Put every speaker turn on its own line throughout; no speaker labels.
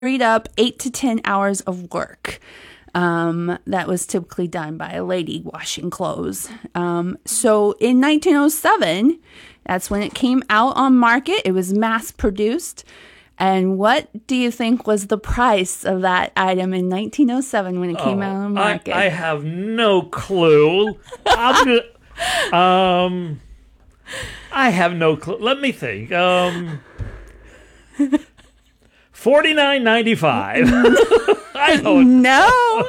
hurried up 8 to 10 hours of work. That was typically done by a lady washing clothes. So in 1907, that's when it came out on market. It was mass produced. And what do you think was the price of that item in 1907 when it came out on market?
I have no clue. I have no clue. Let me think. $49.95. I don't
know.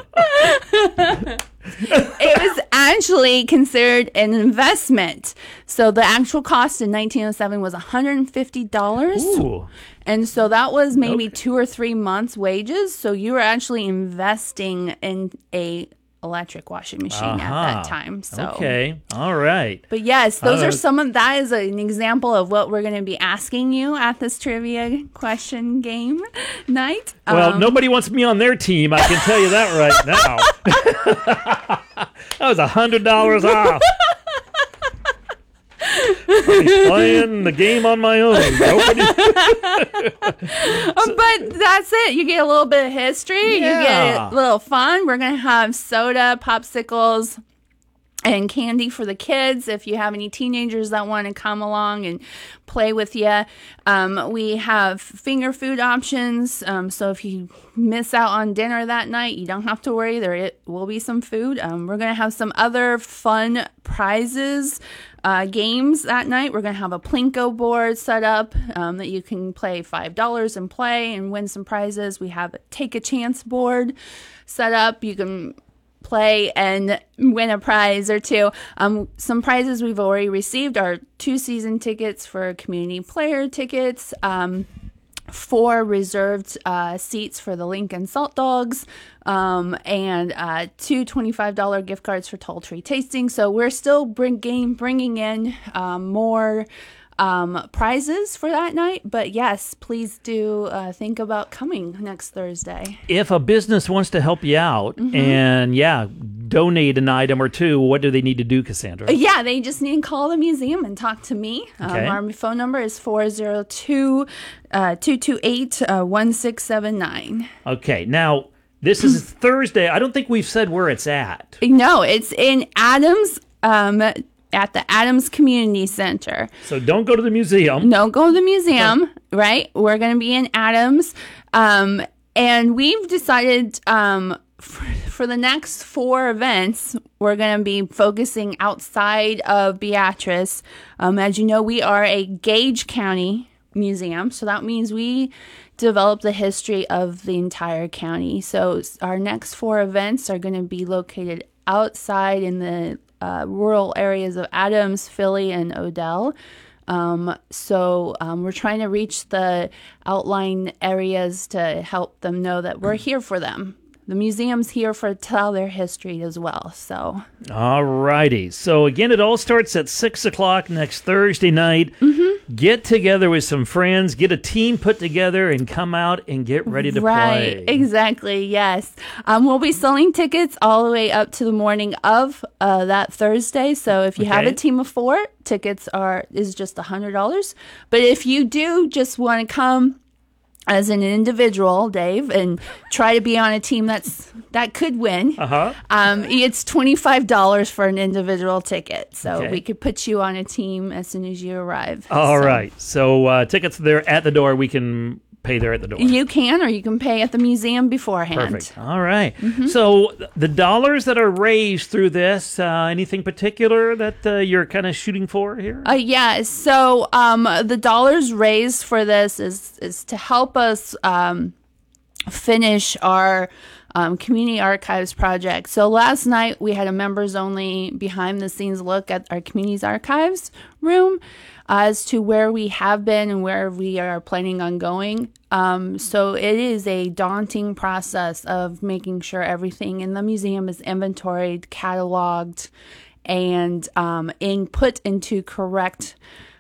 It was actually considered an investment. So the actual cost in 1907 was $150.
Ooh.
And so that was maybe 2 or 3 months' wages. So you were actually investing in a electric washing machine at that time. So
okay, all right.
But yes, that is an example of what we're going to be asking you at this trivia question game night.
Well, nobody wants me on their team. I can tell you that right now. That was $100 off. I'll be playing the game on my own.
But that's it. You get a little bit of history.
Yeah.
You get a little fun. We're going to have soda, popsicles, and candy for the kids if you have any teenagers that want to come along and play with you. We have finger food options. So if you miss out on dinner that night, you don't have to worry. There will be some food. We're going to have some other fun prizes. Games that night. We're going to have a Plinko board set up that you can play $5 and play and win some prizes. We have a Take a Chance board set up. You can play and win a prize or two. Some prizes we've already received are 2 season tickets for community player tickets, 4 reserved seats for the Lincoln Salt Dogs, and 2 $25 gift cards for Tall Tree Tasting. So we're still bringing in more prizes for that night. But yes, please do think about coming next Thursday.
If a business wants to help you out and, donate an item or two, what do they need to do, Cassandra?
They just need to call the museum and talk to me.
Okay.
Our phone number is 402-228-1679.
Okay, now, this is Thursday. I don't think we've said where it's at.
No, it's in Adams, at the Adams Community Center.
So don't go to the museum.
No, go to the museum, right? We're going to be in Adams. And we've decided for the next 4 events, we're going to be focusing outside of Beatrice. As you know, we are a Gage County museum, so that means we develop the history of the entire county. So our next 4 events are going to be located outside in the rural areas of Adams, Philly, and Odell. So we're trying to reach the outlying areas to help them know that we're here for them. The museum's here to tell their history as well. So,
all righty. So again, it all starts at 6:00 next Thursday night. Get together with some friends, get a team put together, and come out and get ready to play.
Right, exactly, yes. We'll be selling tickets all the way up to the morning of that Thursday. So if you have a team of 4, tickets is just $100. But if you do just want to come as an individual, Dave, and try to be on a team that could win, it's $25 for an individual ticket. So we could put you on a team as soon as you arrive.
All right. So tickets there at the door. We can pay there at the door.
You can, or you can pay at the museum beforehand.
Perfect. All right. So the dollars that are raised through this, anything particular that you're kind of shooting for here?
Yeah. So the dollars raised for this is to help us finish our community archives project. So last night we had a members only behind the scenes look at our community's archives room as to where we have been and where we are planning on going. So it is a daunting process of making sure everything in the museum is inventoried, cataloged, and put into correct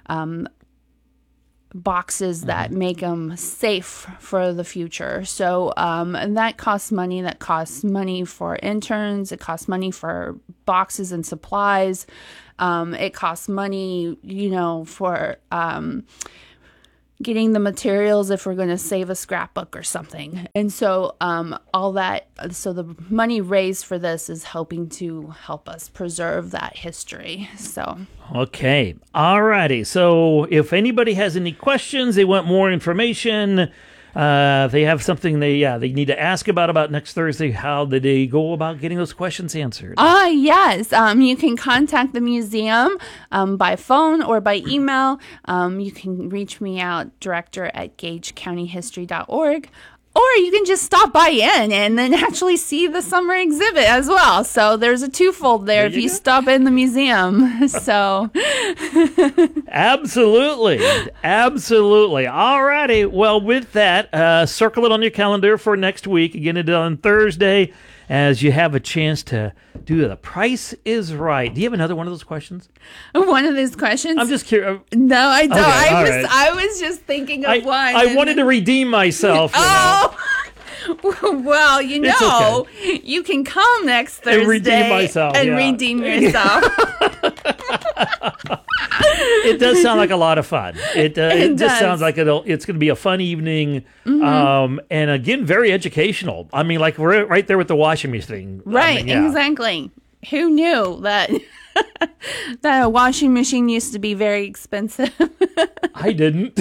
boxes that make them safe for the future. So, and that costs money. That costs money for interns. It costs money for boxes and supplies. It costs money, for getting the materials if we're going to save a scrapbook or something. And so all that, so the money raised for this is helping to help us preserve that history. So
okay, all righty. So if anybody has any questions, they want more information, they have something they need to ask about next Thursday, how did they go about getting those questions answered?
Yes. You can contact the museum by phone or by email. You can reach me out, director@gagecountyhistory.org. Or you can just stop by in and then actually see the summer exhibit as well. So there's a twofold there if you stop in the museum. So
Absolutely. Absolutely. All righty. Well, with that, circle it on your calendar for next week. Again, it's on Thursday as you have a chance to do The Price is Right. Do you have another one of those questions?
One of those questions?
I'm just curious.
No, I don't.
Okay,
I was just thinking of one.
I wanted to redeem myself.
Well, you can come next Thursday
and redeem myself.
Redeem yourself.
It does sound like a lot of fun. It just sounds like it's going to be a fun evening, and again, very educational. I mean, like we're right there with the washing machine.
Right, exactly. Who knew that that a washing machine used to be very expensive?
I didn't.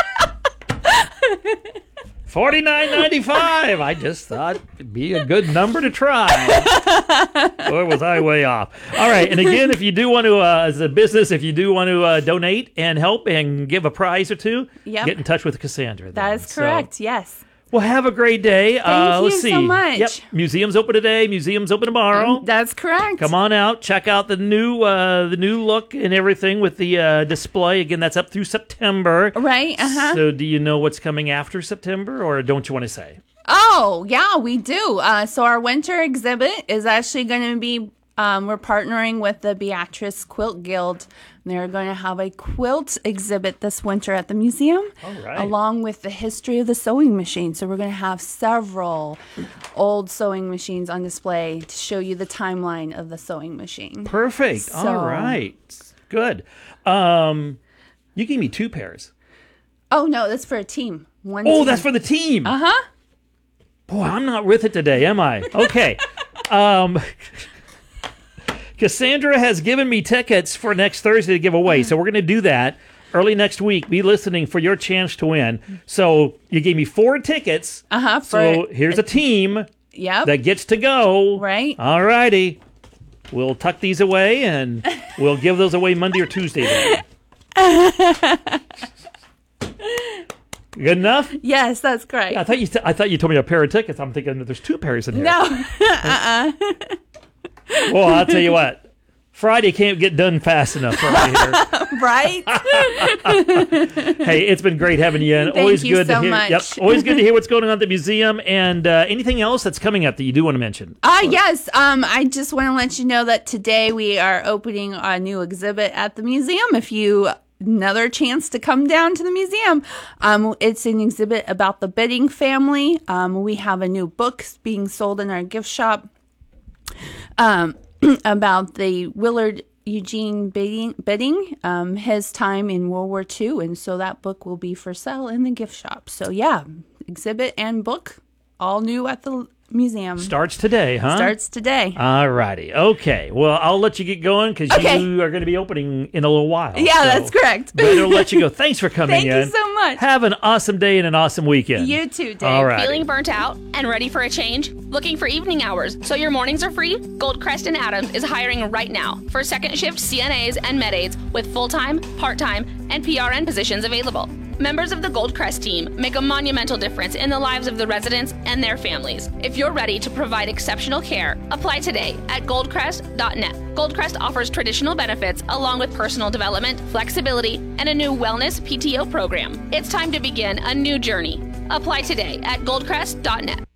$49.95. I just thought it'd be a good number to try. Or was I way off? All right. And again, if you do want to, as a business, if you do want to donate and help and give a prize or two, get in touch with Cassandra.
That is correct. Yes.
Well, have a great day.
Thank you so much.
Yep. Museum's open today. Museum's open tomorrow.
That's correct.
Come on out. Check out the new look and everything with the display. Again, that's up through September.
Right.
So do you know what's coming after September, or don't you want to say?
Oh, yeah, we do. So our winter exhibit is actually going to be, we're partnering with the Beatrice Quilt Guild. They're going to have a quilt exhibit this winter at the museum, along with the history of the sewing machine. So we're going to have several old sewing machines on display to show you the timeline of the sewing machine.
Perfect. All right. Good. You gave me 2 pairs.
Oh, no, that's for a team. One
Oh,
team.
that's for the team.
Uh-huh.
Boy, I'm not with it today, am I? Okay. Cassandra has given me tickets for next Thursday to give away, so we're going to do that early next week. Be listening for your chance to win. So you gave me 4 tickets. So here's a team that gets to go.
Right.
All righty. We'll tuck these away, and we'll give those away Monday or Tuesday. Good enough?
Yes, that's correct.
Yeah, I thought you told me a pair of tickets. I'm thinking that there's 2 pairs in here.
No.
Well, I'll tell you what. Friday can't get done fast enough right here.
Right?
Hey, it's been great having you in.
Thank you so much.
Yep, always good to hear what's going on at the museum. And anything else that's coming up that you do want to mention?
Yes. I just want to let you know that today we are opening a new exhibit at the museum. Another chance to come down to the museum. It's an exhibit about the Bidding family. We have a new book being sold in our gift shop about the Willard Eugene Bidding, his time in World War II. And so that book will be for sale in the gift shop. So yeah, exhibit and book, all new at the museum.
Starts today, huh?
Starts today.
All righty. Okay. Well, I'll let you get going because you are going to be opening in a little while.
Yeah, that's correct.
Better let you go. Thanks for coming in.
Thank you so much.
Have an awesome day and an awesome weekend.
You too, Dave.
All right.
Feeling burnt out and ready for a change? Looking for evening hours so your mornings are free? Goldcrest and Adams is hiring right now for second shift CNAs and med aides with full-time, part-time, and PRN positions available. Members of the Goldcrest team make a monumental difference in the lives of the residents and their families. If you're ready to provide exceptional care, apply today at goldcrest.net. Goldcrest offers traditional benefits along with personal development, flexibility, and a new wellness PTO program. It's time to begin a new journey. Apply today at goldcrest.net.